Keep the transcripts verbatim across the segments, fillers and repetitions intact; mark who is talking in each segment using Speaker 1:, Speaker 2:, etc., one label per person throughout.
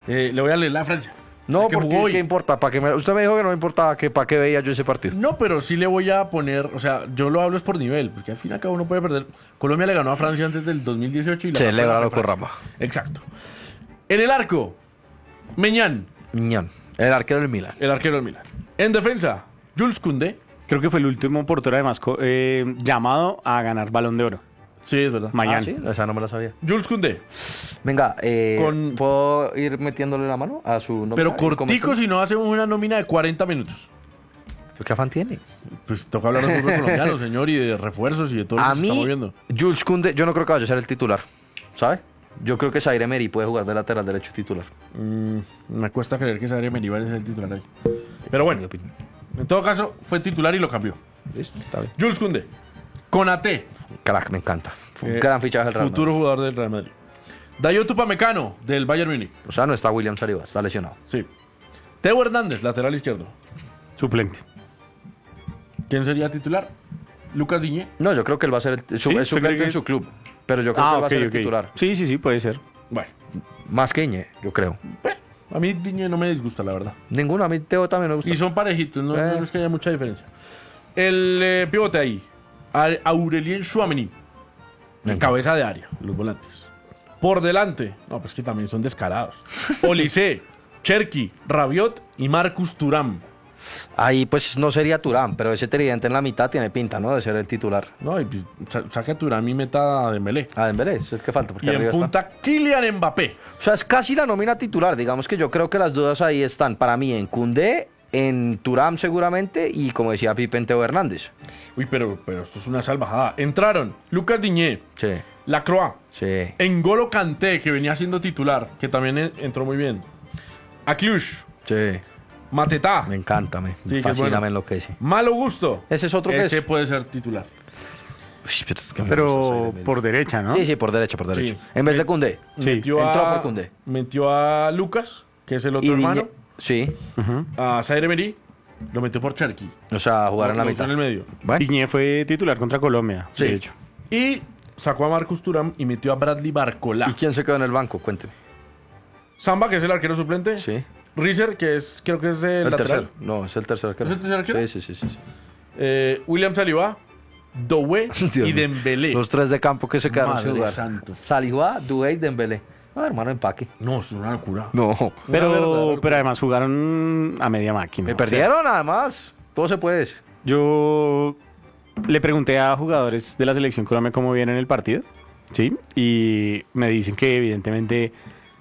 Speaker 1: Eh, le voy a leer la Francia.
Speaker 2: No,
Speaker 1: que
Speaker 2: porque
Speaker 1: jugó hoy.
Speaker 2: ¿qué importa? ¿Para qué me... Usted me dijo que no importaba, que para qué veía yo ese partido.
Speaker 1: No, pero sí le voy a poner, o sea, yo lo hablo es por nivel, porque al fin y al cabo uno puede perder. Colombia le ganó a Francia antes del dos mil dieciocho y la
Speaker 2: Celébralo
Speaker 1: campeona fue
Speaker 2: con
Speaker 1: Francia.
Speaker 2: Rama.
Speaker 1: Exacto. En el arco, Meñán,
Speaker 2: Miñón, el arquero del Milan.
Speaker 1: el arquero del Milan. En defensa, Jules Koundé.
Speaker 3: Creo que fue el último portero además co- eh, llamado a ganar Balón de Oro.
Speaker 1: Sí, es verdad.
Speaker 3: Mañana.
Speaker 2: Ah, sí, esa no me la sabía.
Speaker 1: Jules Koundé.
Speaker 2: Venga, eh,
Speaker 1: Con-
Speaker 2: ¿puedo ir metiéndole la mano a su nómina?
Speaker 1: Pero
Speaker 2: y
Speaker 1: cortico
Speaker 2: comentar?
Speaker 1: si no hacemos una nómina de cuarenta minutos.
Speaker 2: ¿Pero ¿Qué afán tiene?
Speaker 1: Pues toca hablar de fútbol colombiano, señor, y de refuerzos y de todo lo
Speaker 2: A
Speaker 1: que se está
Speaker 2: mí,
Speaker 1: moviendo.
Speaker 2: Jules Koundé, yo no creo que vaya a ser el titular, ¿sabe? Yo creo que Zaire Emery puede jugar de lateral derecho titular.
Speaker 1: Mm, me cuesta creer que Sadio Menivar es el titular ahí. Pero
Speaker 2: En
Speaker 1: bueno,
Speaker 2: mi opinión.
Speaker 1: en todo caso, fue titular y lo cambió.
Speaker 2: Listo, está bien.
Speaker 1: Jules Koundé. Konaté.
Speaker 2: Crack, me encanta. Fue un
Speaker 1: eh,
Speaker 2: gran fichaje del Real
Speaker 1: Futuro
Speaker 2: Madrid.
Speaker 1: jugador del Real Madrid. Dayot Upamecano, del Bayern Múnich.
Speaker 2: O sea, no está William Saliba, está lesionado.
Speaker 1: Sí. Teo Hernández, lateral izquierdo.
Speaker 3: Suplente.
Speaker 1: ¿Quién sería titular? Lucas Diñé.
Speaker 2: No, yo creo que él va a ser el, su,
Speaker 3: ¿Sí?
Speaker 2: es
Speaker 3: ¿Usted
Speaker 2: suplente
Speaker 3: cree que
Speaker 2: en
Speaker 3: es?
Speaker 2: su club. Pero yo creo que
Speaker 3: Ah,
Speaker 2: él va
Speaker 3: ok,
Speaker 2: a ser el
Speaker 3: ok.
Speaker 2: titular.
Speaker 3: Sí, sí, sí, puede ser.
Speaker 1: Bueno,
Speaker 2: Más que Iñe, yo creo.
Speaker 1: bueno, a mí Diñé no me disgusta, la verdad.
Speaker 2: Ninguno, a mí Teo también me gusta.
Speaker 1: Y son parejitos, no,
Speaker 2: Eh.
Speaker 1: no es que haya mucha diferencia. El eh, pivote ahí, A- Aurelien Chouameni, en
Speaker 2: Venga.
Speaker 1: cabeza de área, los volantes. Por delante, no, pues que también son descarados. Olise, Cherki, Rabiot y Marcus Thuram.
Speaker 2: Ahí pues no sería Turán, pero ese tridente en la mitad tiene pinta, ¿no? De ser el titular.
Speaker 1: No, y pues, sa- saca a Thuram y meta a Dembélé.
Speaker 2: A Dembélé, eso es que falta, porque
Speaker 1: Y en
Speaker 2: arriba está.
Speaker 1: punta, Kylian Mbappé.
Speaker 2: O sea, es casi la nómina titular. Digamos que yo creo que las dudas ahí están para mí en Koundé, en Thuram seguramente y como decía Pipe, en Teo Hernández.
Speaker 1: Uy, pero, pero esto es una salvajada. Entraron Lucas Diñé,
Speaker 2: Sí,
Speaker 1: Lacroix,
Speaker 2: sí.
Speaker 1: N'Golo Kanté, que venía siendo titular, que también en- entró muy bien. Aklush,
Speaker 2: Sí,
Speaker 1: Mateta,
Speaker 2: me encanta, me
Speaker 1: que es
Speaker 2: fascina,
Speaker 1: bueno.
Speaker 2: me enloquece.
Speaker 1: Malo Gusto.
Speaker 2: Ese es otro que
Speaker 1: Ese
Speaker 2: es.
Speaker 1: puede ser titular.
Speaker 2: Uy, pero es que me gusta
Speaker 3: Pero
Speaker 2: Zaire
Speaker 3: por
Speaker 2: Emery.
Speaker 3: derecha, ¿no?
Speaker 2: Sí, sí, por derecha, por derecha.
Speaker 1: Sí.
Speaker 2: En vez de Koundé.
Speaker 3: Sí,
Speaker 1: metió
Speaker 2: entró
Speaker 1: a,
Speaker 2: por Koundé.
Speaker 1: metió a Lucas, que es el otro
Speaker 2: Y
Speaker 1: hermano.
Speaker 2: Diñé, sí,
Speaker 3: Ujú.
Speaker 1: A Zaire Emery, lo metió por Cherky.
Speaker 2: o sea, jugar en la
Speaker 1: Lo usó
Speaker 2: mitad.
Speaker 1: en el medio.
Speaker 2: Bueno,
Speaker 3: Piñé fue titular contra Colombia,
Speaker 2: Sí.
Speaker 3: de hecho.
Speaker 1: Y sacó a Marcus Thuram y metió a Bradley
Speaker 2: ¿y
Speaker 1: Barcola.
Speaker 2: quién se quedó en el banco? Cuénteme.
Speaker 1: Samba, que es el arquero suplente.
Speaker 2: Sí.
Speaker 1: Rizer, que es, creo que es el,
Speaker 2: El
Speaker 1: lateral.
Speaker 2: tercero. No, es el tercer arquero.
Speaker 1: ¿Es el tercer arquero?
Speaker 2: Sí, sí, sí, sí, sí.
Speaker 1: Eh, William Saliba, Doué
Speaker 2: Dios
Speaker 1: y
Speaker 2: mío.
Speaker 1: Dembélé.
Speaker 2: Los tres de campo que se quedaron
Speaker 1: Madre
Speaker 2: sin jugar.
Speaker 1: santo.
Speaker 2: Saliba, Doué y Dembélé. Ah, hermano, empaque.
Speaker 1: No, es una locura.
Speaker 2: No.
Speaker 1: Una
Speaker 3: Pero,
Speaker 1: verdadera
Speaker 3: pero además jugaron a media máquina.
Speaker 2: Me
Speaker 3: O sea,
Speaker 2: perdieron, además. Todo se puede.
Speaker 3: Yo le pregunté a jugadores de la selección Colombia cómo vienen el partido, ¿sí? Y me dicen que evidentemente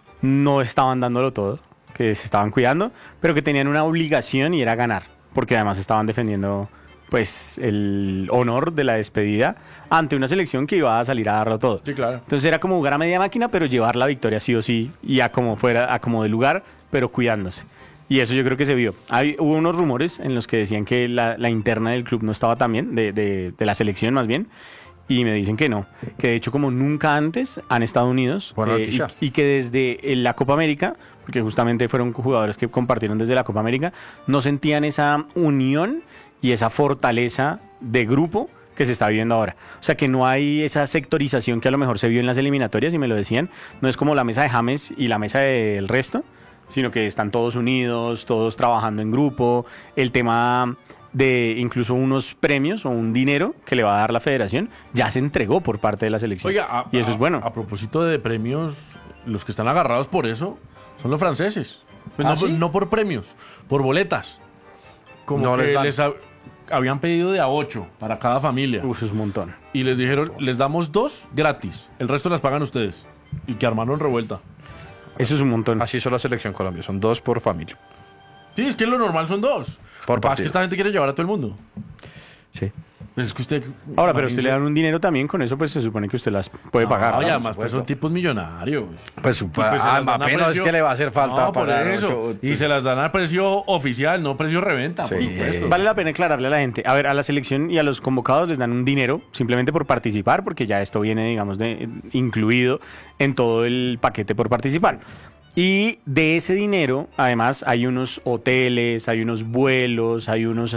Speaker 3: no estaban dándolo todo, que se estaban cuidando, pero que tenían una obligación y era ganar, porque además estaban defendiendo pues el honor de la despedida ante una selección que iba a salir a darlo todo.
Speaker 1: Sí, claro.
Speaker 3: Entonces era como jugar a media máquina, pero llevar la victoria sí o sí y a como fuera, a como de lugar, pero cuidándose. Y eso yo creo que se vio. Hay, hubo unos rumores en los que decían que la, la interna del club no estaba tan bien, de, de, de la selección más bien, y me dicen que no, que de hecho como nunca antes han estado unidos
Speaker 2: Buena
Speaker 3: eh,
Speaker 2: noticia.
Speaker 3: y, y que desde eh, la Copa América, porque justamente fueron jugadores que compartieron desde la Copa América, no sentían esa unión y esa fortaleza de grupo que se está viviendo ahora. O sea que no hay esa sectorización que a lo mejor se vio en las eliminatorias y me lo decían, no es como la mesa de James y la mesa del resto, sino que están todos unidos, todos trabajando en grupo, el tema de incluso unos premios o un dinero que le va a dar la federación ya se entregó por parte de la selección.
Speaker 1: Oiga, a,
Speaker 3: y eso
Speaker 1: a-
Speaker 3: es bueno.
Speaker 1: A propósito de premios, los que están agarrados por eso son los franceses. Pues
Speaker 2: ¿Ah,
Speaker 1: no, por-
Speaker 2: sí?
Speaker 1: no por premios, por boletas. Como
Speaker 2: No
Speaker 1: que
Speaker 2: les
Speaker 1: les,
Speaker 2: dan.
Speaker 1: ha- habían pedido de a ocho para cada familia.
Speaker 3: Uf, es un montón.
Speaker 1: Y les dijeron, les damos dos gratis. El resto las pagan ustedes. Y que armaron revuelta.
Speaker 3: Eso es un montón.
Speaker 2: Así hizo la selección Colombia. Son dos por familia.
Speaker 1: Sí, es que lo normal son dos.
Speaker 2: Por
Speaker 1: Lo que pasa es
Speaker 2: partido.
Speaker 1: que esta gente quiere llevar a todo el mundo.
Speaker 2: Sí.
Speaker 1: Pues es que usted...
Speaker 3: Ahora, pero usted le
Speaker 1: imagínese-
Speaker 3: dan un dinero también, con eso pues se supone que usted las puede pagar.
Speaker 1: No, y
Speaker 3: ¿no?
Speaker 1: además pues,
Speaker 2: supuesto.
Speaker 1: son tipos millonarios.
Speaker 2: Pues,
Speaker 1: Y pues, se
Speaker 2: ah,
Speaker 1: las dan a
Speaker 2: Mbappé no es
Speaker 1: precio-
Speaker 2: que le va a hacer falta
Speaker 1: No, por
Speaker 2: pagar
Speaker 1: eso.
Speaker 2: ocho-
Speaker 1: Y se las dan a precio oficial, no precio reventa.
Speaker 2: Sí.
Speaker 1: Por supuesto.
Speaker 3: Vale la pena aclararle a la gente. A ver, a la selección y a los convocados les dan un dinero simplemente por participar, porque ya esto viene, digamos, de, incluido en todo el paquete por participar. Y de ese dinero, además, hay unos hoteles, hay unos vuelos, hay unos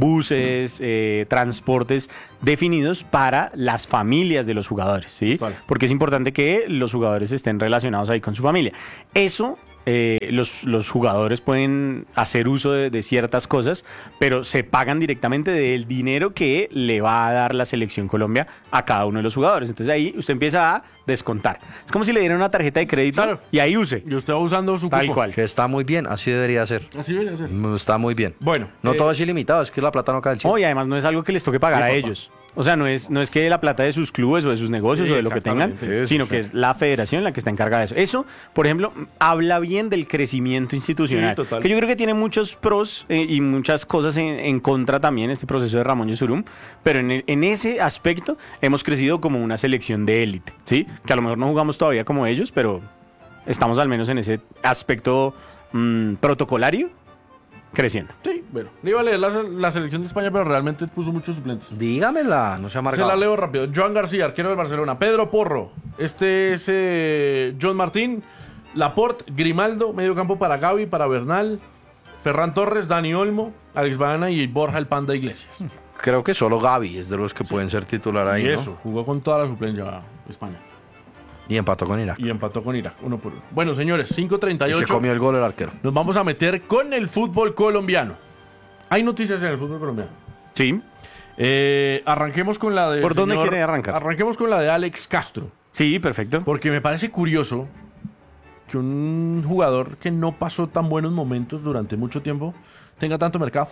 Speaker 3: buses, eh, transportes definidos para las familias de los jugadores, ¿sí?
Speaker 1: Vale.
Speaker 3: Porque es importante que los jugadores estén relacionados ahí con su familia. Eso eh, los, los jugadores pueden hacer uso de, de ciertas cosas, pero se pagan directamente del dinero que le va a dar la Selección Colombia a cada uno de los jugadores. Entonces ahí usted empieza a descontar. Es como si le dieran una tarjeta de crédito
Speaker 1: Claro.
Speaker 3: y ahí use.
Speaker 1: Y usted va usando su
Speaker 3: Tal
Speaker 1: cupo.
Speaker 3: cual.
Speaker 2: Que está muy bien, así debería ser.
Speaker 1: Así debería ser.
Speaker 2: Mm, Está muy bien.
Speaker 1: Bueno.
Speaker 2: No
Speaker 1: eh,
Speaker 2: todo es ilimitado, es que la plata no cae del cielo.
Speaker 3: Oh, y además no es algo que les toque pagar
Speaker 1: Sí,
Speaker 3: a
Speaker 1: papá.
Speaker 3: ellos. O sea, no es, no es que la plata de sus clubes o de sus negocios
Speaker 1: Sí,
Speaker 3: o de lo que tengan,
Speaker 1: exactamente.
Speaker 3: sino
Speaker 2: Eso,
Speaker 3: que
Speaker 2: sí.
Speaker 3: es la federación la que está encargada de eso. Eso, por ejemplo, habla bien del crecimiento institucional.
Speaker 1: Sí, total.
Speaker 3: Que yo creo que tiene muchos pros eh, y muchas cosas en, en contra también este proceso de Ramón Yesurum. Pero en, el- en ese aspecto hemos crecido como una selección de élite, ¿sí? Que a lo mejor no jugamos todavía como ellos, pero estamos al menos en ese aspecto mm, protocolario creciendo.
Speaker 1: Sí, bueno. Le iba a leer la, la selección de España, pero realmente puso muchos suplentes.
Speaker 2: Dígamela, no se
Speaker 1: Se
Speaker 2: amargado.
Speaker 1: la leo rápido. Joan García, arquero del Barcelona. Pedro Porro. Este es eh, John Martín. Laporte, Grimaldo. Medio campo para Gaby, para Bernal. Ferran Torres, Dani Olmo, Alex Baena y Borja el Panda Iglesias.
Speaker 2: Creo que solo Gaby es de los que pueden ser titular ahí,
Speaker 1: y
Speaker 2: ¿no?
Speaker 1: eso, jugó con toda la suplencia España.
Speaker 2: Y empató con Irak.
Speaker 1: Y empató con Irak, uno por uno. Bueno, señores, cinco treinta y
Speaker 2: Y se
Speaker 1: ocho.
Speaker 2: comió el gol el arquero.
Speaker 1: Nos vamos a meter con el fútbol colombiano. Hay noticias en el fútbol colombiano.
Speaker 3: Sí,
Speaker 1: Eh, arranquemos con la de.
Speaker 3: ¿Por dónde quiere arrancar?
Speaker 1: Arranquemos con la de Alex Castro.
Speaker 3: sí, perfecto.
Speaker 1: Porque me parece curioso que un jugador que no pasó tan buenos momentos durante mucho tiempo tenga tanto mercado.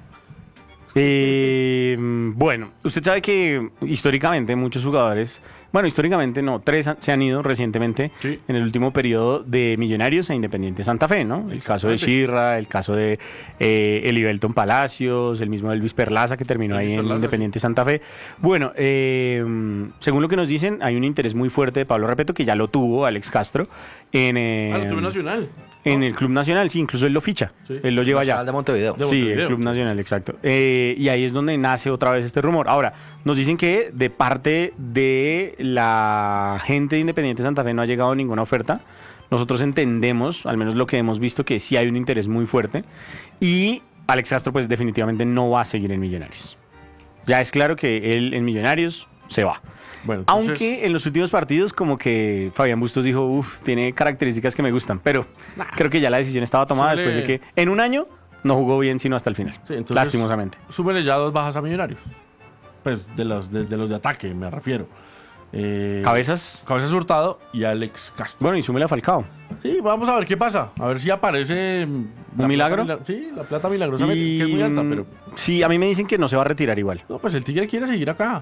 Speaker 3: Eh, bueno, usted sabe que históricamente muchos jugadores, bueno, históricamente no, tres han- se han ido recientemente
Speaker 1: Sí.
Speaker 3: en el último periodo de Millonarios a Independiente Santa Fe, ¿no? El caso de
Speaker 1: Exactamente.
Speaker 3: Shirra, el caso de eh, Elibelton Palacios, el mismo Elvis Perlaza que terminó
Speaker 1: Elvis
Speaker 3: ahí en
Speaker 1: Perlaza,
Speaker 3: Independiente Santa Fe. Bueno, eh, según lo que nos dicen, hay un interés muy fuerte de Pablo Repeto, que ya lo tuvo Alex Castro, en, eh,
Speaker 1: Ah, lo tuve Nacional.
Speaker 3: en el Club Nacional, sí, incluso él lo ficha,
Speaker 1: Sí.
Speaker 3: él lo lleva allá.
Speaker 2: Nacional de Montevideo.
Speaker 1: De
Speaker 3: Sí,
Speaker 1: Montevideo.
Speaker 3: el Club Nacional, exacto. Eh, y ahí es donde nace otra vez este rumor. Ahora, nos dicen que de parte de la gente de Independiente Santa Fe no ha llegado ninguna oferta. Nosotros entendemos, al menos lo que hemos visto, que sí hay un interés muy fuerte. Y Alex Castro, pues definitivamente no va a seguir en Millonarios. Ya es claro que él en Millonarios se va.
Speaker 1: Bueno, entonces,
Speaker 3: Aunque en los últimos partidos como que Fabián Bustos dijo, uff, tiene características que me gustan, pero creo que ya la decisión estaba tomada
Speaker 1: Suele-
Speaker 3: después de que en un año no jugó bien sino hasta el final,
Speaker 1: sí, entonces,
Speaker 3: lastimosamente.
Speaker 1: súbele ya dos bajas a Millonarios. Pues de los de, de los de ataque, me refiero. Eh,
Speaker 3: Cabezas,
Speaker 1: Cabezas Hurtado y Alex Castro.
Speaker 3: bueno, y súmele a Falcao.
Speaker 1: Sí, vamos a ver qué pasa. A ver si aparece. mm, la
Speaker 3: ¿Un milagro?
Speaker 1: plata mila- sí, la plata milagrosamente,
Speaker 3: Y,
Speaker 1: que es muy alta, pero.
Speaker 3: sí, a mí me dicen que no se va a retirar igual.
Speaker 1: No, pues el Tigre quiere seguir acá.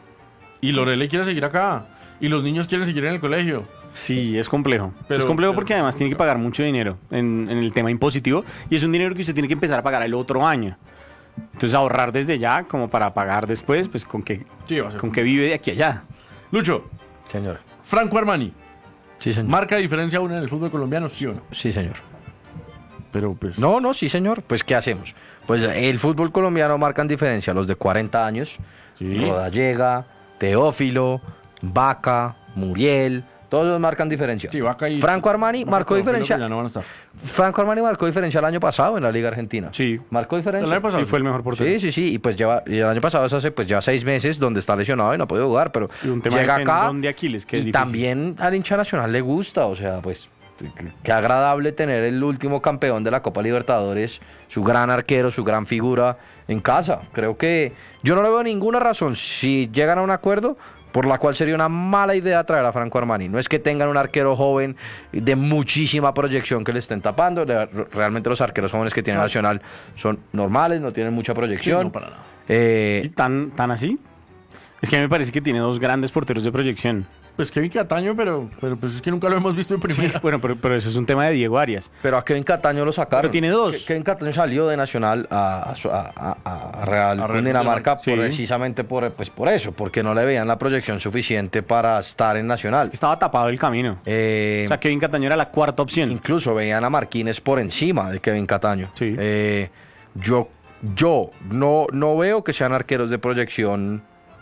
Speaker 1: Y Lorele quiere seguir acá. Y los niños quieren seguir en el colegio.
Speaker 3: Sí, es complejo.
Speaker 1: Pero-
Speaker 3: es complejo
Speaker 1: pero-
Speaker 3: porque además tiene que pagar mucho dinero en, en el tema impositivo y es un dinero que usted tiene que empezar a pagar el otro año. Entonces ahorrar desde ya como para pagar después, pues con que,
Speaker 1: Sí, va a ser.
Speaker 3: con que vive de aquí a allá.
Speaker 1: Lucho,
Speaker 2: Señor.
Speaker 1: Franco Armani.
Speaker 2: Sí, señor.
Speaker 1: ¿Marca diferencia aún en el fútbol colombiano? Sí o no.
Speaker 2: Sí, señor.
Speaker 1: Pero pues.
Speaker 2: No, no, sí, señor. Pues, ¿qué hacemos? Pues el fútbol colombiano marcan diferencia los de cuarenta años.
Speaker 1: Sí.
Speaker 2: Rodallega, Teófilo, Vaca, Muriel. Todos los marcan diferencia.
Speaker 1: Sí, Vaca y.
Speaker 2: Franco Armani
Speaker 1: Vaca,
Speaker 2: marcó
Speaker 1: Teófilo,
Speaker 2: diferencia.
Speaker 1: que ya no van a estar.
Speaker 2: Franco Armani marcó diferencia el año pasado en la Liga Argentina.
Speaker 3: Sí.
Speaker 2: Marcó diferencia.
Speaker 1: El año pasado.
Speaker 3: Sí, fue el mejor portero.
Speaker 2: Sí, sí, sí, y pues lleva, y el año pasado eso hace pues ya seis meses donde está lesionado y no ha podido jugar, pero
Speaker 3: Y un tema
Speaker 2: llega
Speaker 3: de
Speaker 2: acá
Speaker 3: tendón de Aquiles, que es
Speaker 2: y
Speaker 3: difícil.
Speaker 2: también al hincha nacional le gusta, o sea, pues qué agradable tener el último campeón de la Copa Libertadores, su gran arquero, su gran figura en casa. Creo que yo no le veo ninguna razón si llegan a un acuerdo por la cual sería una mala idea traer a Franco Armani. No es que tengan un arquero joven de muchísima proyección que le estén tapando. Le- Realmente los arqueros jóvenes que tiene Nacional son normales, no tienen mucha
Speaker 1: Sí,
Speaker 2: proyección.
Speaker 1: no, para nada.
Speaker 2: Eh,
Speaker 3: ¿Y tan, tan así? Es que a mí me parece que tiene dos grandes porteros de proyección.
Speaker 1: Pues Kevin Cataño, pero, pero pues es que nunca lo hemos visto en primera.
Speaker 3: Bueno, pero, pero eso es un tema de Diego Arias.
Speaker 2: pero a Kevin Cataño lo sacaron.
Speaker 3: Pero tiene dos.
Speaker 2: Ke- Kevin Cataño salió de Nacional a, a, su- a- a- a Real
Speaker 1: A Real
Speaker 2: Dinamarca
Speaker 3: Sí.
Speaker 2: precisamente por, pues por eso, porque no le veían la proyección suficiente para estar en Nacional.
Speaker 3: Estaba tapado el camino.
Speaker 2: Eh,
Speaker 3: O sea, Kevin Cataño era la cuarta opción.
Speaker 2: Incluso veían a Marquínez por encima de Kevin Cataño.
Speaker 3: Sí.
Speaker 2: Eh, yo yo no, no veo que sean arqueros de proyección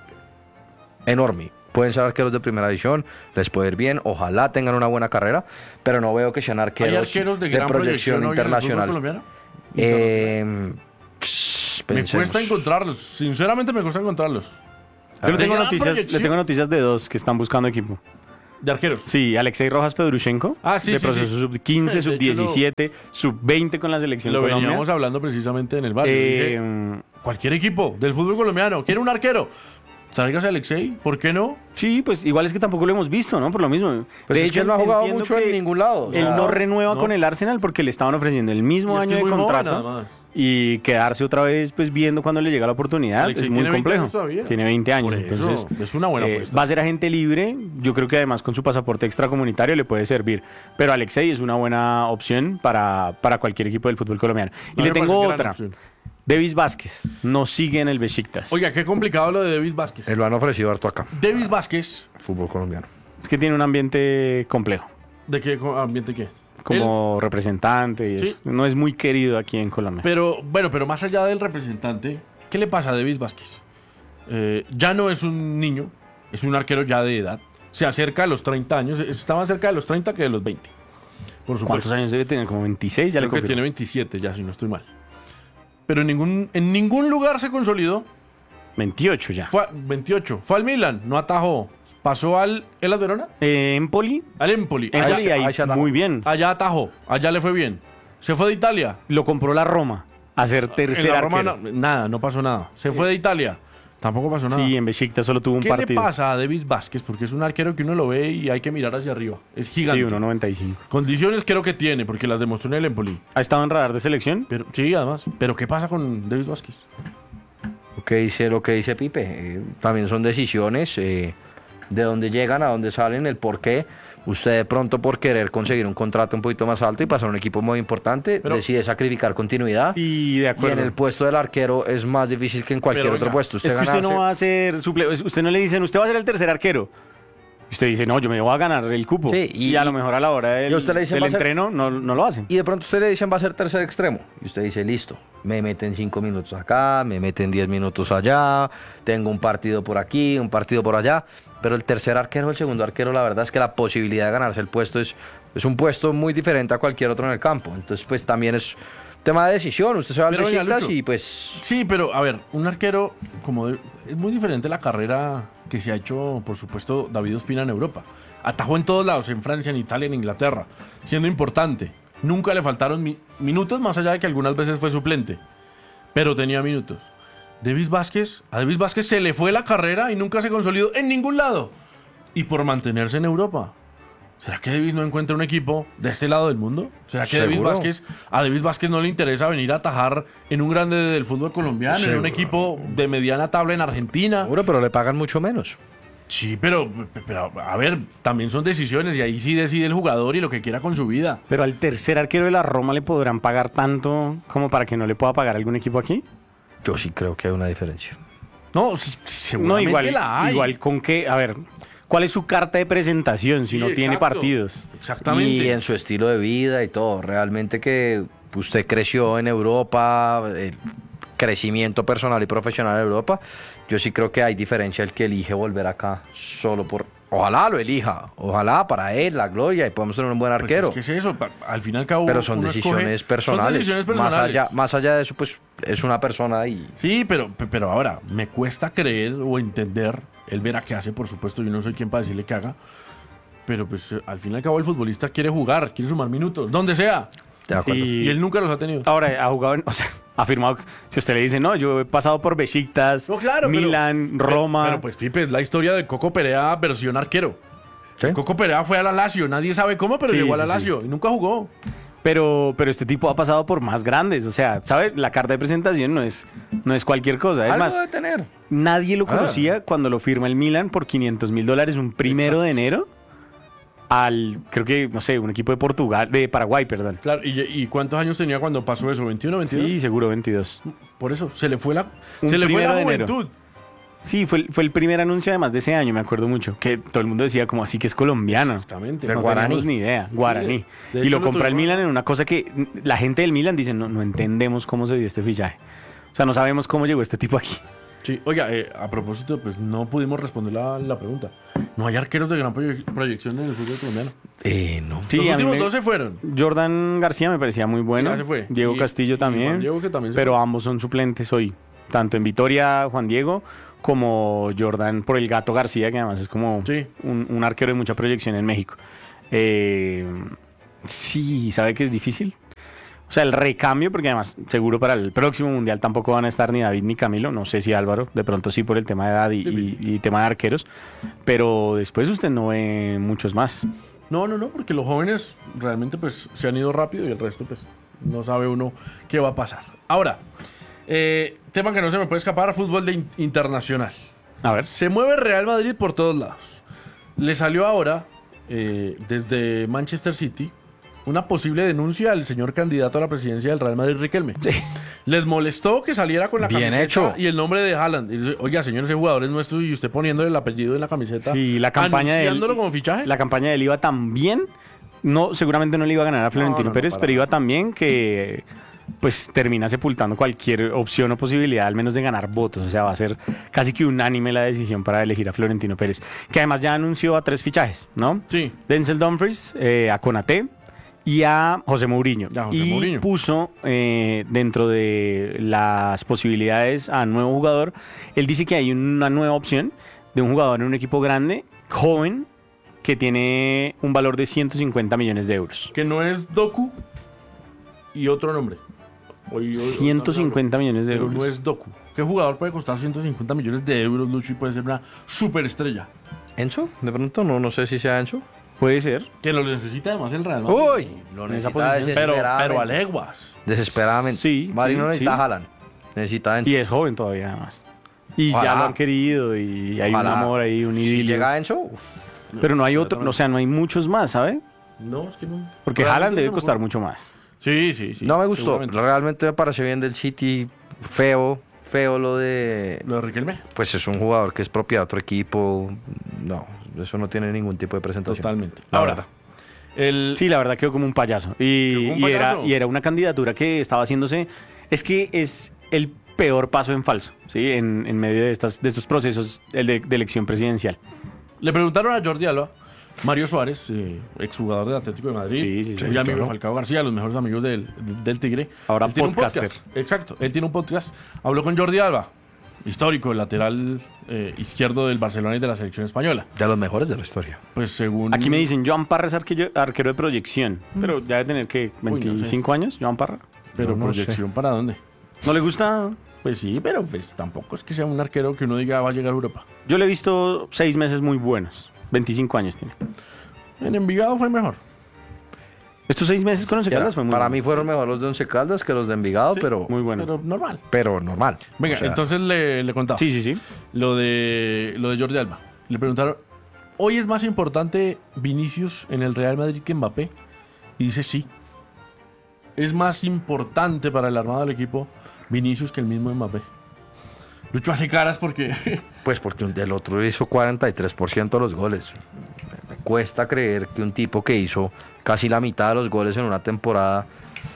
Speaker 2: enorme. Pueden ser arqueros de primera división, les puede ir bien, ojalá tengan una buena carrera, pero no veo que sean
Speaker 1: ¿Hay
Speaker 2: arqueros,
Speaker 1: arqueros de gran proyección hoy en el fútbol
Speaker 2: internacional.
Speaker 1: colombiano?
Speaker 2: Eh, pss,
Speaker 1: Me
Speaker 2: pensemos.
Speaker 1: cuesta encontrarlos. Sinceramente me cuesta encontrarlos.
Speaker 3: Yo le tengo,
Speaker 1: Gran
Speaker 3: noticias, le
Speaker 1: proyección.
Speaker 3: tengo noticias de dos que están buscando equipo.
Speaker 1: De arqueros.
Speaker 3: Sí, Alexei Rojas Pedrushenko.
Speaker 1: Ah, sí,
Speaker 3: De
Speaker 1: sí,
Speaker 3: proceso
Speaker 1: sí.
Speaker 3: sub quince,
Speaker 1: De
Speaker 3: sub
Speaker 1: hecho, lo-
Speaker 3: diecisiete, sub veinte con la selección
Speaker 1: Lo
Speaker 3: Colombia.
Speaker 1: veníamos hablando precisamente en el bar. Yo
Speaker 3: Eh,
Speaker 1: dije, cualquier equipo del fútbol colombiano quiere un arquero. Tráigase a Alexei, ¿por qué no?
Speaker 3: Sí, pues igual es que tampoco lo hemos visto, ¿no? Por lo mismo.
Speaker 2: Pues es que él no ha jugado
Speaker 3: entiendo
Speaker 2: mucho en
Speaker 3: que
Speaker 2: ningún lado, o
Speaker 3: Él
Speaker 2: sea,
Speaker 3: no renueva
Speaker 1: no.
Speaker 3: con el Arsenal porque le estaban ofreciendo el mismo
Speaker 1: Y es que
Speaker 3: año
Speaker 1: es
Speaker 3: de
Speaker 1: muy joven,
Speaker 3: contrato.
Speaker 1: nada más.
Speaker 3: Y quedarse otra vez pues viendo cuando le llega la oportunidad
Speaker 1: Alexei
Speaker 3: es muy
Speaker 1: tiene veinte
Speaker 3: complejo.
Speaker 1: años todavía.
Speaker 3: Tiene veinte años,
Speaker 1: Por eso,
Speaker 3: entonces
Speaker 1: es una buena
Speaker 3: eh,
Speaker 1: apuesta.
Speaker 3: va a ser agente libre. Yo creo que además con su pasaporte extracomunitario le puede servir. Pero Alexei es una buena opción para, para cualquier equipo del fútbol colombiano. Y
Speaker 1: A
Speaker 3: le
Speaker 1: mí me
Speaker 3: tengo
Speaker 1: parece gran
Speaker 3: otra.
Speaker 1: opción.
Speaker 3: Davis Vázquez no sigue en el Besiktas.
Speaker 1: Oiga, qué complicado lo de Davis Vázquez.
Speaker 2: Eh, lo han ofrecido harto acá,
Speaker 1: Davis Vázquez,
Speaker 2: fútbol colombiano.
Speaker 3: Es que tiene un ambiente complejo.
Speaker 1: ¿de qué co- ambiente qué?
Speaker 3: Como representante y
Speaker 1: Sí.
Speaker 3: eso. No es muy querido aquí en Colombia.
Speaker 1: Pero, bueno, pero más allá del representante, ¿qué le pasa a Davis Vázquez? Eh, ya no es un niño, es un arquero ya de edad. Se acerca a los treinta años, está más cerca de los treinta que de los veinte. Por supuesto.
Speaker 3: ¿Cuántos años debe tener? Como veintiséis, ya
Speaker 1: Creo
Speaker 3: le
Speaker 1: que
Speaker 3: confirmo.
Speaker 1: tiene veintisiete ya, si no estoy mal. Pero en ningún, en ningún lugar se consolidó.
Speaker 3: veintiocho ya.
Speaker 1: Fue a- veintiocho. Fue al Milan, no atajó. Pasó al Hellas Verona,
Speaker 3: Eh, Empoli.
Speaker 1: al Empoli.
Speaker 3: Empoli
Speaker 1: Allá,
Speaker 3: ahí
Speaker 2: ahí se atajó.
Speaker 3: muy bien.
Speaker 1: allá atajó, allá le fue bien. Se fue de Italia.
Speaker 3: Lo compró la Roma a ser
Speaker 1: En
Speaker 3: tercer
Speaker 1: la Roma
Speaker 3: arquero.
Speaker 1: no- nada, no pasó nada. Se fue de Italia. Tampoco pasó nada.
Speaker 3: Sí, en Besiktas solo tuvo un
Speaker 1: ¿Qué
Speaker 3: partido.
Speaker 1: le pasa a Davis Vázquez? Porque es un arquero que uno lo ve y hay que mirar hacia arriba. Es gigante.
Speaker 3: Sí, uno noventa y cinco.
Speaker 1: Condiciones creo que tiene, porque las demostró en el Empoli.
Speaker 3: ¿Ha estado en radar de selección?
Speaker 1: Pero, sí, además. Pero ¿qué pasa con Davis Vázquez?
Speaker 2: Lo que dice, lo que dice Pipe, eh, también son decisiones eh, de dónde llegan, a dónde salen, el por qué. Usted de pronto por querer conseguir un contrato un poquito más alto y pasar a un equipo muy importante,
Speaker 1: Pero-
Speaker 2: decide sacrificar continuidad.
Speaker 3: Sí, de
Speaker 2: Y
Speaker 3: acuerdo.
Speaker 2: en el puesto del arquero es más difícil que en cualquier
Speaker 1: Pero,
Speaker 2: otro
Speaker 1: oiga,
Speaker 2: puesto. Usted
Speaker 3: Es que usted no
Speaker 2: ganarse-
Speaker 3: va a ser suple... Usted no le dicen, usted va a ser el tercer arquero. Usted dice, no, yo me voy a ganar el cupo.
Speaker 2: Sí,
Speaker 3: y,
Speaker 2: y-
Speaker 3: a lo mejor a la hora del,
Speaker 2: y a usted le dicen,
Speaker 3: del
Speaker 2: va a ser-
Speaker 3: entreno no, no lo hacen.
Speaker 2: Y de pronto usted le dicen va a ser tercer extremo. Y usted dice, listo, me meten cinco minutos acá, me meten diez minutos allá, tengo un partido por aquí, un partido por allá. Pero el tercer arquero, el segundo arquero, la verdad es que la posibilidad de ganarse el puesto es, es un puesto muy diferente a cualquier otro en el campo. Entonces, pues también es tema de decisión. Usted se va al
Speaker 1: Pero, oiga,
Speaker 2: Besiktas
Speaker 1: Lucho.
Speaker 2: y pues...
Speaker 1: Sí, pero a ver, un arquero, como de- es muy diferente la carrera que se ha hecho, por supuesto, David Ospina en Europa. Atajó en todos lados, en Francia, en Italia, en Inglaterra, siendo importante. Nunca le faltaron mi- minutos, más allá de que algunas veces fue suplente, pero tenía minutos. Davis Vázquez, a Davis Vázquez se le fue la carrera y nunca se consolidó en ningún lado. Y por mantenerse en Europa. ¿Será que Davis no encuentra un equipo de este lado del mundo? ¿Será que Davis
Speaker 2: Seguro.
Speaker 1: Vázquez, a Davis Vázquez no le interesa venir a atajar en un grande del fútbol colombiano, en un
Speaker 2: Seguro.
Speaker 1: equipo de mediana tabla en Argentina?
Speaker 2: Seguro, pero le pagan mucho menos.
Speaker 1: Sí, pero, pero a ver, también son decisiones y ahí sí decide el jugador y lo que quiera con su vida.
Speaker 3: Pero al tercer arquero de la Roma le podrán pagar tanto como para que no le pueda pagar algún equipo aquí.
Speaker 2: Yo sí creo que hay una diferencia.
Speaker 1: No, sí,
Speaker 3: No,
Speaker 1: seguramente
Speaker 3: igual,
Speaker 1: la hay.
Speaker 3: igual con qué, a ver, ¿cuál es su carta de presentación si
Speaker 1: Sí,
Speaker 3: no tiene
Speaker 1: exacto.
Speaker 3: partidos?
Speaker 1: Exactamente.
Speaker 2: Y en su estilo de vida y todo. Realmente que usted creció en Europa, el crecimiento personal y profesional en Europa. Yo sí creo que hay diferencia el que elige volver acá solo por... Ojalá lo elija, ojalá para él, la gloria, y podemos tener un buen
Speaker 1: Pues
Speaker 2: arquero.
Speaker 1: es que es eso, pa- al fin y al cabo.
Speaker 2: Pero son
Speaker 1: uno
Speaker 2: decisiones
Speaker 1: escoge-
Speaker 2: personales.
Speaker 1: Son decisiones
Speaker 2: Más
Speaker 1: personales.
Speaker 2: allá, más allá de eso, pues es una persona y...
Speaker 1: Sí, pero, pero ahora, me cuesta creer o entender. Él verá qué hace, por supuesto, yo no soy quien para decirle que haga. Pero pues eh, al fin y al cabo el futbolista quiere jugar, quiere sumar minutos, donde sea.
Speaker 2: De acuerdo.
Speaker 3: Sí.
Speaker 1: Y él nunca los ha tenido.
Speaker 3: Ahora, ha jugado, en- o sea, ha firmado, si usted le dice, no, yo he pasado por Besiktas,
Speaker 1: No, claro, pero-
Speaker 3: Milan,
Speaker 1: pero-
Speaker 3: Roma.
Speaker 1: Pero, pues Pipe, es la historia de Coco Perea versión arquero.
Speaker 2: ¿Sí?
Speaker 1: Coco Perea fue a la Lazio, nadie sabe cómo, pero
Speaker 3: Sí,
Speaker 1: llegó a la
Speaker 3: sí,
Speaker 1: Lazio y nunca jugó.
Speaker 3: Pero, pero este tipo ha pasado por más grandes. O sea, ¿sabe? La carta de presentación no es, no es cualquier cosa. Es
Speaker 2: Algo
Speaker 3: más,
Speaker 2: debe tener.
Speaker 3: nadie lo
Speaker 2: Ah.
Speaker 3: conocía cuando lo firma el Milan por quinientos mil dólares un primero de enero al, creo que, no sé, un equipo de Portugal, de Paraguay, perdón.
Speaker 1: Claro, ¿y, y cuántos años tenía cuando pasó eso? ¿veintiuno, veintidós?
Speaker 3: Sí, seguro veintidós.
Speaker 1: Por eso, se le fue la,
Speaker 3: Un
Speaker 1: se le fue
Speaker 3: primero
Speaker 1: la
Speaker 3: de enero.
Speaker 1: juventud.
Speaker 3: Sí, fue, el- fue el primer anuncio además de ese año, me acuerdo mucho. Que todo el mundo decía como así que es colombiano.
Speaker 1: Exactamente.
Speaker 2: De
Speaker 3: No
Speaker 2: Guaraní.
Speaker 3: teníamos ni idea, Guaraní.
Speaker 1: Sí, de
Speaker 3: y
Speaker 1: hecho
Speaker 3: lo
Speaker 1: lo
Speaker 3: compra el
Speaker 1: tuvimos-
Speaker 3: Milan en una cosa que mm, la gente del Milan dice, no, no entendemos cómo se dio este fichaje. O sea, no sabemos cómo llegó este tipo aquí.
Speaker 1: Sí, oiga, eh, a propósito, pues no pudimos responder la, la pregunta. No hay arqueros de gran proye- proyección en el fútbol colombiano.
Speaker 2: Eh, no.
Speaker 3: Sí,
Speaker 1: Los
Speaker 3: a mí
Speaker 1: últimos
Speaker 3: me-
Speaker 1: dos se fueron.
Speaker 3: Jordan García me parecía muy bueno.
Speaker 1: Ya se fue.
Speaker 3: Diego
Speaker 1: Y-
Speaker 3: Castillo
Speaker 1: y
Speaker 3: también.
Speaker 1: Juan Diego, que también se
Speaker 3: pero
Speaker 1: fue.
Speaker 3: ambos son suplentes hoy. Tanto en Vitoria, Juan Diego, como Jordan por el Gato García, que además es como
Speaker 1: Sí.
Speaker 3: un, un arquero de mucha proyección en México. Eh, sí, sabe que es difícil. O sea, el recambio, porque además seguro para el próximo Mundial tampoco van a estar ni David ni Camilo. No sé si Álvaro, de pronto sí por el tema de edad y, y- y tema de arqueros. Pero después usted no ve muchos más.
Speaker 1: No, no, no, porque los jóvenes realmente pues se han ido rápido y el resto pues no sabe uno qué va a pasar. Ahora, eh, tema que no se me puede escapar, fútbol de in- internacional.
Speaker 3: A ver.
Speaker 1: Se mueve Real Madrid por todos lados. Le salió ahora, eh, desde Manchester City, una posible denuncia al señor candidato a la presidencia del Real Madrid, Riquelme. Les molestó que saliera con la
Speaker 2: Bien
Speaker 1: camiseta
Speaker 2: hecho.
Speaker 1: y el nombre de Haaland. Y dice, oiga, señor, ese jugador es nuestro y usted poniéndole el apellido en la camiseta.
Speaker 3: Sí, la campaña de él,
Speaker 1: anunciándolo como fichaje.
Speaker 3: la campaña de él iba tan bien, no, seguramente no le iba a ganar a Florentino
Speaker 1: no, no,
Speaker 3: Pérez,
Speaker 1: para
Speaker 3: pero iba
Speaker 1: nada.
Speaker 3: tan bien que pues termina sepultando cualquier opción o posibilidad, al menos de ganar votos. O sea, va a ser casi que unánime la decisión para elegir a Florentino Pérez, que además ya anunció a tres fichajes, ¿no?
Speaker 1: Sí.
Speaker 3: Denzel Dumfries, eh, a Konaté y a José Mourinho.
Speaker 1: Y a José
Speaker 3: y
Speaker 1: Mourinho.
Speaker 3: puso eh, dentro de las posibilidades a nuevo jugador. Él dice que hay una nueva opción de un jugador en un equipo grande, joven, que tiene un valor de ciento cincuenta millones de euros.
Speaker 1: Que no es Doku y otro nombre. Hoy- hoy-
Speaker 3: ciento cincuenta millones de
Speaker 1: Pero
Speaker 3: euros.
Speaker 1: no es Doku. ¿Qué jugador puede costar ciento cincuenta millones de euros, Lucho, y puede ser una superestrella?
Speaker 2: ¿Enzo? De pronto, no, no sé si sea Enzo.
Speaker 3: Puede ser.
Speaker 1: Que lo necesita además el Real Madrid.
Speaker 2: Uy, lo
Speaker 3: En esa
Speaker 2: necesita
Speaker 3: posición.
Speaker 1: Pero,
Speaker 2: desesperadamente.
Speaker 1: pero a leguas.
Speaker 2: Desesperadamente.
Speaker 3: Sí,
Speaker 2: Madrid
Speaker 3: sí,
Speaker 2: no necesita
Speaker 3: sí.
Speaker 2: Haaland. Necesita Enzo.
Speaker 3: Y es joven todavía, además. Y
Speaker 2: Ojalá.
Speaker 3: ya lo han querido y hay
Speaker 2: Ojalá.
Speaker 3: un amor ahí, un
Speaker 2: Si
Speaker 3: idilio.
Speaker 2: llega Enzo, uf,
Speaker 3: Pero no hay otro, o sea, no hay muchos más, ¿sabe?
Speaker 1: No, es que no.
Speaker 3: Porque
Speaker 1: Realmente
Speaker 3: Haaland debe
Speaker 1: no
Speaker 3: costar
Speaker 1: juega.
Speaker 3: mucho más.
Speaker 1: Sí, sí, sí.
Speaker 2: no me gustó.
Speaker 1: seguramente.
Speaker 2: Realmente me pareció bien del City. Feo, feo lo de...
Speaker 1: Lo de Riquelme.
Speaker 2: Pues es un jugador que es propiedad de otro equipo. No, eso no tiene ningún tipo de presentación.
Speaker 1: Totalmente.
Speaker 2: La
Speaker 1: Ahora,
Speaker 2: verdad.
Speaker 1: el...
Speaker 3: Sí, la verdad quedó como un payaso. Y,
Speaker 1: Quedó como un
Speaker 3: y era,
Speaker 1: payaso.
Speaker 3: y era una candidatura que estaba haciéndose. Es que es el peor paso en falso, ¿sí? En, en medio de, estas, de estos procesos el de, de elección presidencial.
Speaker 1: Le preguntaron a Jordi Alba, Mario Suárez, eh, exjugador del Atlético de Madrid,
Speaker 3: Sí, sí, sí,
Speaker 1: muy amigo de
Speaker 2: claro.
Speaker 1: Falcao García, los mejores amigos del, del Tigre.
Speaker 3: Ahora
Speaker 1: Él tiene un
Speaker 3: podcaster.
Speaker 1: podcast. Exacto, él tiene un podcast. Habló con Jordi Alba, histórico, el lateral eh, izquierdo del Barcelona y de la selección española.
Speaker 2: De los mejores de la historia.
Speaker 1: Pues según...
Speaker 3: Aquí me dicen, Joan Parra es arquero, arquero de proyección. Pero ya debe tener, que
Speaker 1: no sé.
Speaker 3: veinticinco años, Joan Parra.
Speaker 1: Pero
Speaker 2: No, no
Speaker 1: proyección para dónde.
Speaker 3: ¿No le gusta?
Speaker 1: Pues sí, pero pues tampoco es que sea un arquero que uno diga va a llegar a Europa.
Speaker 3: Yo le he visto seis meses muy buenos. veinticinco años tiene.
Speaker 1: En Envigado fue mejor.
Speaker 3: Estos seis meses con Once
Speaker 2: Era-
Speaker 3: Caldas fue muy
Speaker 2: para
Speaker 3: bueno.
Speaker 2: mí fueron mejor los de Once Caldas que los de Envigado,
Speaker 1: Sí,
Speaker 2: pero,
Speaker 3: Muy bueno.
Speaker 1: Pero normal.
Speaker 2: pero normal.
Speaker 1: Venga,
Speaker 2: O sea,
Speaker 1: entonces le, le contaba.
Speaker 3: Sí, sí, sí.
Speaker 1: Lo de, lo de Jordi Alba. Le preguntaron, ¿hoy es más importante Vinicius en el Real Madrid que Mbappé? Y dice sí. Es más importante para el armado del equipo Vinicius que el mismo Mbappé. Lucho hace caras porque...
Speaker 2: Pues porque un- el otro hizo cuarenta y tres por ciento de los goles. Me cuesta creer que un tipo que hizo casi la mitad de los goles en una temporada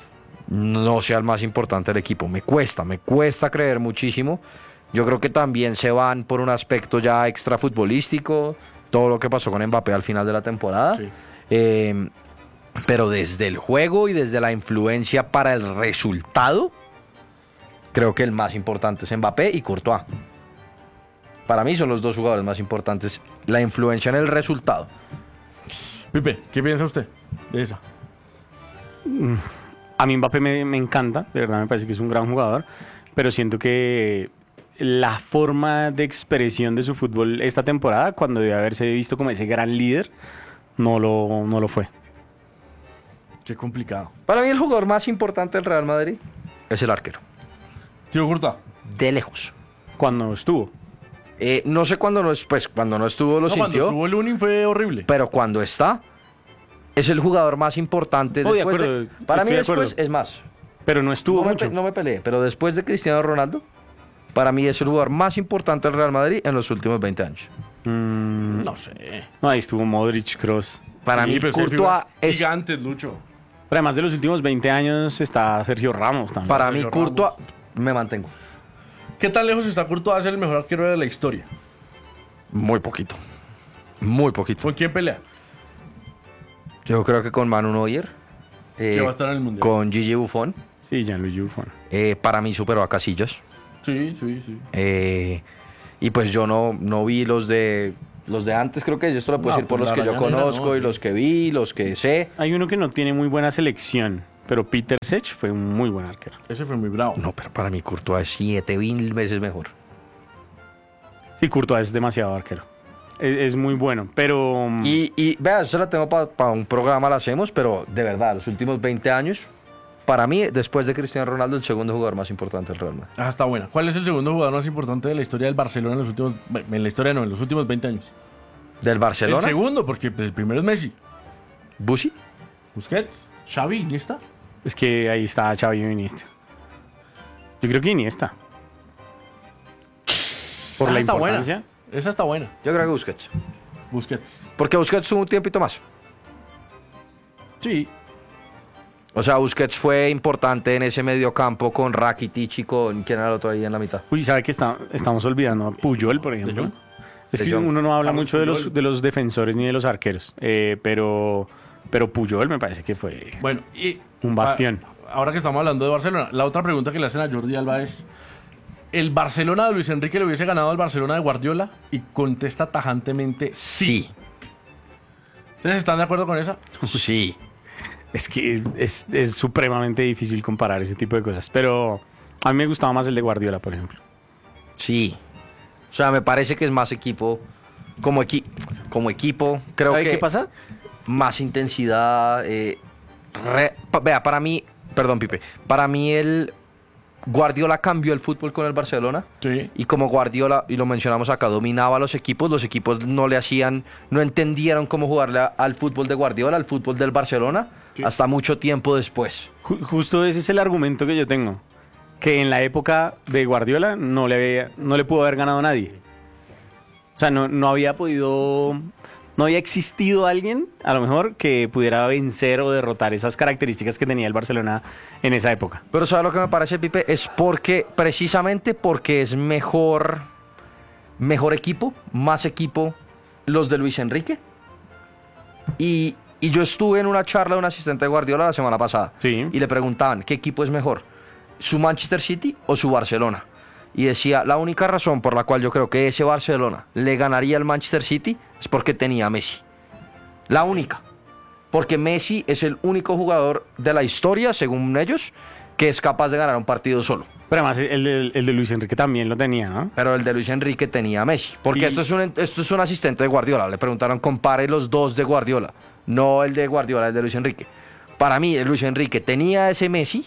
Speaker 2: no sea el más importante del equipo. Me cuesta, me cuesta creer muchísimo. Yo creo que también se van por un aspecto ya extra futbolístico, todo lo que pasó con Mbappé al final de la temporada.
Speaker 1: Sí.
Speaker 2: Eh, pero desde el juego y desde la influencia para el resultado, creo que el más importante es Mbappé y Courtois. Para mí son los dos jugadores más importantes. La influencia en el resultado.
Speaker 1: Pipe, ¿qué piensa usted de esa?
Speaker 3: A mí Mbappé me, me encanta, de verdad me parece que es un gran jugador, pero siento que la forma de expresión de su fútbol esta temporada, cuando debe haberse visto como ese gran líder, no lo, no lo fue.
Speaker 1: Qué complicado.
Speaker 2: Para mí el jugador más importante del Real Madrid es el arquero.
Speaker 1: Tío Courtois.
Speaker 2: De lejos.
Speaker 3: Cuando estuvo.
Speaker 2: Eh, no sé cuándo no, es- pues, cuando no estuvo lo
Speaker 1: No, cuando
Speaker 2: sintió,
Speaker 1: estuvo el Lunin fue horrible.
Speaker 2: pero cuando está, es el jugador más importante.
Speaker 3: Oh, de
Speaker 2: después
Speaker 3: acuerdo,
Speaker 2: de- para mí
Speaker 3: estoy de
Speaker 2: después,
Speaker 3: acuerdo.
Speaker 2: es más,
Speaker 3: Pero no estuvo
Speaker 2: no me,
Speaker 3: mucho.
Speaker 2: pe- no me peleé, pero después de Cristiano Ronaldo, para mí es el jugador más importante del Real Madrid en los últimos veinte años.
Speaker 3: Mm,
Speaker 1: No sé.
Speaker 3: no, ahí estuvo Modric, Kroos.
Speaker 2: Para
Speaker 1: Sí,
Speaker 2: mí
Speaker 1: pero es que hay
Speaker 2: Courtois
Speaker 1: figuras
Speaker 2: es...
Speaker 1: gigantes, Lucho.
Speaker 3: Pero además de los últimos veinte años está Sergio Ramos también.
Speaker 2: Para mí
Speaker 1: Sergio
Speaker 2: Courtois... Me mantengo.
Speaker 1: ¿Qué tan lejos está Courtois de ser el mejor arquero de la historia?
Speaker 2: Muy poquito. Muy poquito.
Speaker 1: ¿Con quién pelea?
Speaker 2: Yo creo que con Manu Neuer. eh,
Speaker 1: Que va a estar en el Mundial.
Speaker 2: con Gigi Buffon.
Speaker 3: Sí, Gianluigi Buffon.
Speaker 2: eh, para mí superó a Casillas.
Speaker 1: Sí, sí, sí.
Speaker 2: Eh, Y pues yo no, no vi los de los de antes, creo que esto lo puedo
Speaker 1: No,
Speaker 2: decir por
Speaker 1: pues
Speaker 2: los
Speaker 1: la
Speaker 2: que yo
Speaker 1: Rayanera,
Speaker 2: conozco
Speaker 1: no,
Speaker 2: y
Speaker 1: sí.
Speaker 2: los que vi, los que sé.
Speaker 3: Hay uno que no tiene muy buena selección, pero Peter Sech fue un muy buen arquero.
Speaker 1: Ese fue muy bravo.
Speaker 2: No, pero para mí Courtois es siete mil veces mejor.
Speaker 3: Sí, Courtois es demasiado arquero. Es, es muy bueno, pero... mm,
Speaker 2: Y, y vea, eso la tengo para un programa, la hacemos, pero de verdad, los últimos veinte años, para mí, después de Cristiano Ronaldo, el segundo jugador más importante del Real Madrid.
Speaker 1: Ah, está buena. ¿Cuál es el segundo jugador más importante de la historia del Barcelona en los últimos... En la historia no, en los últimos veinte años?
Speaker 2: Del
Speaker 1: El
Speaker 2: Barcelona,
Speaker 1: segundo, porque pues, el primero es Messi.
Speaker 2: Busi.
Speaker 1: Busquets, Xavi, Iniesta.
Speaker 3: Es que ahí está Xavi y Iniesta. Yo creo que Iniesta. Por
Speaker 1: Esa
Speaker 3: la
Speaker 1: está buena.
Speaker 3: importancia.
Speaker 1: Esa está buena.
Speaker 2: Yo creo que Busquets.
Speaker 1: Busquets.
Speaker 2: Porque Busquets tuvo un tiempito más.
Speaker 1: Sí.
Speaker 2: O sea, Busquets fue importante en ese mediocampo con Rakitic y con... ¿Quién era el otro ahí en la mitad?
Speaker 3: Uy, ¿sabe que está, estamos olvidando a Puyol, por ejemplo?
Speaker 1: Jong?
Speaker 3: Es
Speaker 2: De
Speaker 3: que
Speaker 2: Jong.
Speaker 3: uno no habla
Speaker 1: Carlos
Speaker 3: mucho de los,
Speaker 1: Puyol.
Speaker 3: de los defensores ni de los arqueros, eh, pero, pero Puyol me parece que fue
Speaker 1: Bueno, y...
Speaker 3: un bastión.
Speaker 1: a- Ahora que estamos hablando de Barcelona, la otra pregunta que le hacen a Jordi Alba es... ¿El Barcelona de Luis Enrique le hubiese ganado al Barcelona de Guardiola? Y contesta tajantemente sí.
Speaker 2: Sí.
Speaker 1: ¿Ustedes están de acuerdo con esa?
Speaker 2: Sí.
Speaker 3: Es que es, es supremamente difícil comparar ese tipo de cosas, pero a mí me gustaba más el de Guardiola, por ejemplo.
Speaker 2: Sí. O sea, me parece que es más equipo. Como, equi como equipo, creo
Speaker 3: ¿Sabe
Speaker 2: que...
Speaker 3: qué pasa?
Speaker 2: Más intensidad. eh, re- pa- vea, para mí... Perdón, Pipe. Para mí el... Guardiola cambió el fútbol con el Barcelona.
Speaker 1: Sí.
Speaker 2: Y como Guardiola, y lo mencionamos acá, dominaba a los equipos, los equipos no le hacían, no entendieron cómo jugarle a- al fútbol de Guardiola, al fútbol del Barcelona,
Speaker 1: Sí.
Speaker 2: hasta mucho tiempo después.
Speaker 3: Ju- justo ese es el argumento que yo tengo, que en la época de Guardiola no le, había- no le pudo haber ganado a nadie. O sea, no, no había podido, no había existido alguien, a lo mejor, que pudiera vencer o derrotar esas características que tenía el Barcelona en esa época.
Speaker 2: Pero ¿sabes lo que me parece, Pipe? Es porque, precisamente porque es mejor, mejor equipo, más equipo los de Luis Enrique. Y, y yo estuve en una charla de un asistente de Guardiola la semana pasada.
Speaker 3: Sí.
Speaker 2: Y le preguntaban, ¿qué equipo es mejor? ¿Su Manchester City o su Barcelona? Y decía, la única razón por la cual yo creo que ese Barcelona le ganaría al Manchester City es porque tenía a Messi. La única. Porque Messi es el único jugador de la historia, según ellos, que es capaz de ganar un partido solo.
Speaker 3: Pero además el, el- el de Luis Enrique también lo tenía, ¿no?
Speaker 2: Pero el de Luis Enrique tenía a Messi. Porque
Speaker 3: Y-
Speaker 2: esto, es un, esto es un asistente de Guardiola. Le preguntaron, compare los dos de Guardiola. No el de Guardiola, el de Luis Enrique. Para mí, el Luis Enrique tenía ese Messi,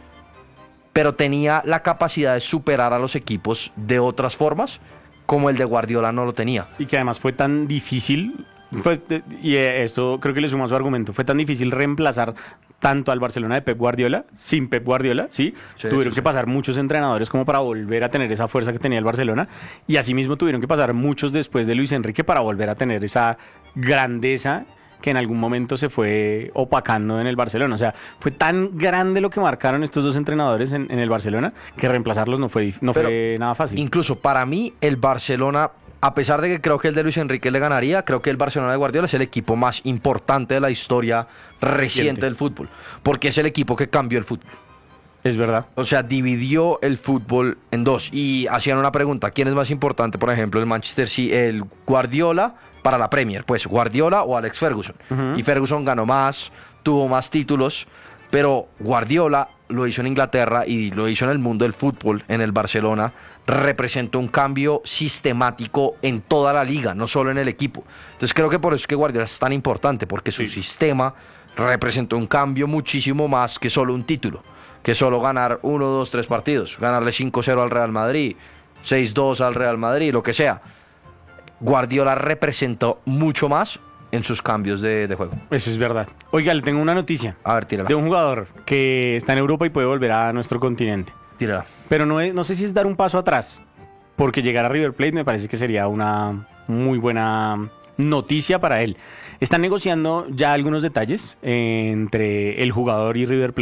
Speaker 2: pero tenía la capacidad de superar a los equipos de otras formas, como el de Guardiola no lo tenía.
Speaker 3: Y que además fue tan difícil, fue- y eh, esto creo que le suma su argumento, fue tan difícil reemplazar tanto al Barcelona de Pep Guardiola, sin Pep Guardiola, ¿sí?
Speaker 2: Sí,
Speaker 3: tuvieron
Speaker 2: sí,
Speaker 3: que
Speaker 2: sí.
Speaker 3: pasar muchos entrenadores como para volver a tener esa fuerza que tenía el Barcelona, y asimismo tuvieron que pasar muchos después de Luis Enrique para volver a tener esa grandeza que en algún momento se fue opacando en el Barcelona. O sea, fue tan grande lo que marcaron estos dos entrenadores en, en el Barcelona que reemplazarlos no fue, dif- no
Speaker 2: Pero
Speaker 3: fue nada fácil.
Speaker 2: Incluso para mí, el Barcelona, a pesar de que creo que el de Luis Enrique le ganaría, creo que el Barcelona de Guardiola es el equipo más importante de la historia reciente
Speaker 3: Reciente.
Speaker 2: del fútbol. Porque es el equipo que cambió el fútbol.
Speaker 3: Es verdad.
Speaker 2: O sea, dividió el fútbol en dos. Y hacían una pregunta, ¿quién es más importante, por ejemplo, el Manchester City, el Guardiola para la Premier? Pues Guardiola o Alex Ferguson.
Speaker 3: Ujú.
Speaker 2: Y Ferguson ganó más, tuvo más títulos, pero Guardiola lo hizo en Inglaterra y lo hizo en el mundo del fútbol, en el Barcelona. Representó un cambio sistemático en toda la liga, no solo en el equipo. Entonces creo que por eso es que Guardiola es tan importante, porque su
Speaker 3: Sí.
Speaker 2: sistema representó un cambio muchísimo más que solo un título, que solo ganar uno, dos, tres partidos, ganarle cinco cero al Real Madrid, seis dos al Real Madrid, lo que sea. Guardiola representó mucho más en sus cambios de, de juego.
Speaker 3: Eso es verdad. Oiga, le tengo una noticia
Speaker 2: A ver, tírala.
Speaker 3: de un jugador que está en Europa y puede volver a nuestro continente.
Speaker 2: Tírala.
Speaker 3: Pero no, es- no sé si es dar un paso atrás, porque llegar a River Plate me parece que sería una muy buena noticia para él. Están negociando ya algunos detalles entre el jugador y River Plate.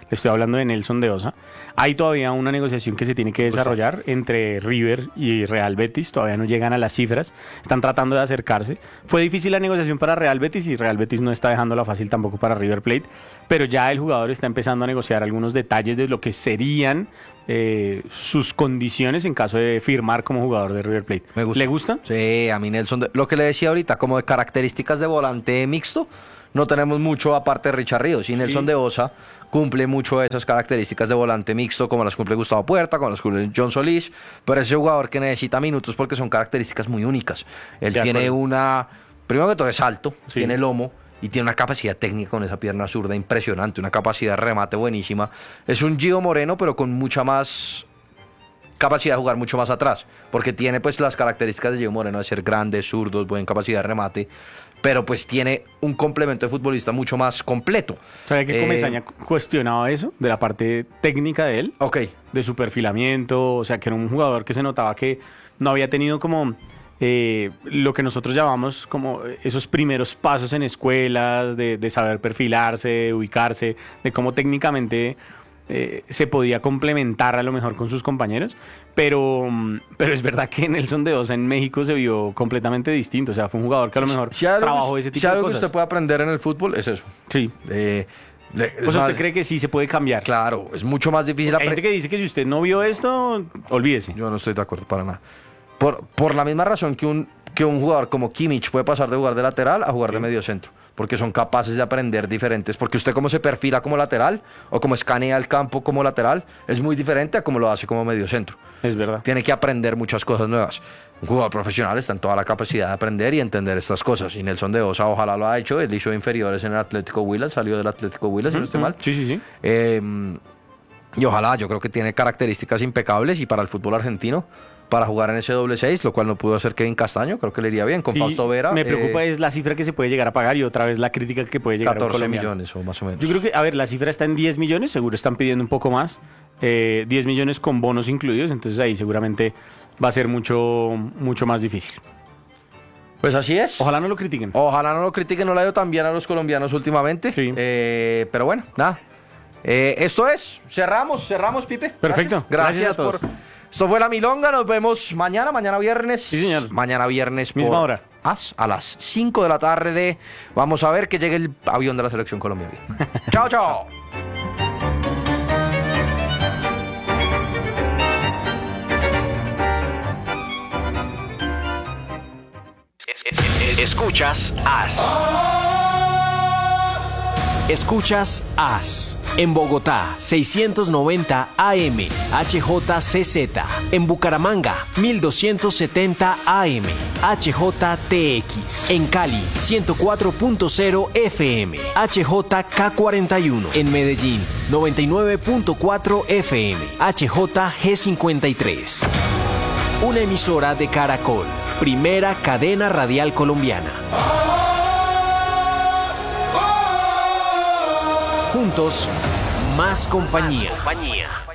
Speaker 3: estoy hablando de Nelson de Osa. Hay todavía una negociación que se tiene que desarrollar entre River y Real Betis, todavía no llegan a las cifras, están tratando de acercarse. Fue difícil la negociación para Real Betis y Real Betis no está dejándola fácil tampoco para River Plate, pero ya el jugador está empezando a negociar algunos detalles de lo que serían eh, sus condiciones en caso de firmar como jugador de River Plate.
Speaker 2: Me gusta.
Speaker 3: ¿Le gusta?
Speaker 2: Sí, a mí Nelson, de- lo que le decía ahorita, como de características de volante mixto, no tenemos mucho aparte de Richard Ríos. Y Nelson de Osa cumple mucho esas características de volante mixto, como las cumple Gustavo Puerta, como las cumple John Solís, pero es ese jugador que necesita minutos porque son características muy únicas. Él
Speaker 3: De
Speaker 2: tiene
Speaker 3: acuerdo.
Speaker 2: una, primero que todo es alto,
Speaker 3: Sí.
Speaker 2: tiene lomo, y tiene una capacidad técnica con esa pierna zurda impresionante, una capacidad de remate buenísima. Es un Gio Moreno, pero con mucha más capacidad de jugar mucho más atrás, porque tiene pues las características de Gio Moreno de ser grande, zurdo, buena capacidad de remate, pero pues tiene un complemento de futbolista mucho más completo.
Speaker 3: ¿Sabe que
Speaker 2: Eh,
Speaker 3: Comesaña cuestionaba eso, de la parte técnica de él?
Speaker 2: Ok,
Speaker 3: De su perfilamiento, o sea, que era un jugador que se notaba que no había tenido como eh, lo que nosotros llamamos como esos primeros pasos en escuelas, de, de saber perfilarse, de ubicarse, de cómo técnicamente eh, se podía complementar a lo mejor con sus compañeros, pero, mm, pero es verdad que Nelson de Osa en México se vio completamente distinto, o sea, fue un jugador que a lo mejor
Speaker 2: si algo,
Speaker 3: trabajó ese tipo
Speaker 2: si
Speaker 3: de
Speaker 2: algo que
Speaker 3: cosas.
Speaker 2: usted puede aprender en el fútbol es eso.
Speaker 3: Sí.
Speaker 2: Eh, le-
Speaker 3: O
Speaker 2: es
Speaker 3: sea, ¿usted
Speaker 2: más-
Speaker 3: cree que sí se puede cambiar?
Speaker 2: Claro, es mucho más difícil
Speaker 3: Hay gente
Speaker 2: aprender.
Speaker 3: que dice que si usted no vio esto, olvídese.
Speaker 2: Yo no estoy de acuerdo para nada. Por, por la misma razón que un, que un jugador como Kimmich puede pasar de jugar de lateral a jugar de medio centro. Porque son capaces de aprender diferentes. Porque usted como se perfila como lateral o como escanea el campo como lateral es muy diferente a como lo hace como medio centro.
Speaker 3: Es verdad.
Speaker 2: Tiene que aprender muchas cosas nuevas. Un jugador profesional está en toda la capacidad de aprender y entender estas cosas. Y Nelson de Osa ojalá lo ha hecho. Él hizo inferiores en el Atlético Huila, salió del Atlético Huila, si no estoy mal.
Speaker 3: Sí, sí, sí.
Speaker 2: Eh, y ojalá, yo creo que tiene características impecables y para el fútbol argentino, para jugar en ese doble seis, lo cual no pudo hacer Kevin Castaño, creo que le iría bien con
Speaker 3: Sí,
Speaker 2: Fausto Vera.
Speaker 3: me
Speaker 2: eh,
Speaker 3: preocupa es la cifra que se puede llegar a pagar y otra vez la crítica que puede llegar a un
Speaker 2: catorce
Speaker 3: colombiano.
Speaker 2: millones o más o menos.
Speaker 3: Yo creo que, a ver, la cifra está en diez millones, seguro están pidiendo un poco más, eh, diez millones con bonos incluidos, entonces ahí seguramente va a ser mucho, mucho más difícil.
Speaker 2: Pues así es.
Speaker 3: Ojalá no lo critiquen.
Speaker 2: Ojalá no lo critiquen, no le ha ido tan bien a los colombianos últimamente.
Speaker 3: Sí.
Speaker 2: Eh, pero bueno, nada. Eh, esto es, cerramos, cerramos, Pipe.
Speaker 3: Perfecto.
Speaker 2: Gracias,
Speaker 3: Gracias a
Speaker 2: por...
Speaker 3: todos.
Speaker 2: Esto fue La Milonga, nos vemos mañana, mañana viernes.
Speaker 3: Sí, señor.
Speaker 2: Mañana viernes.
Speaker 3: Misma
Speaker 2: por
Speaker 3: hora.
Speaker 2: As, a las cinco de la tarde. Vamos a ver que llegue el avión de la Selección Colombia. Chao, chao.
Speaker 4: Escuchas As. Escuchas As. En Bogotá, seiscientos noventa A M, H J C Z. En Bucaramanga, mil doscientos setenta A M, H J T X. En Cali, ciento cuatro punto cero F M, H J K cuarenta y uno. En Medellín, noventa y nueve punto cuatro F M, H J G cincuenta y tres. Una emisora de Caracol, primera cadena radial colombiana. Juntos, más compañía.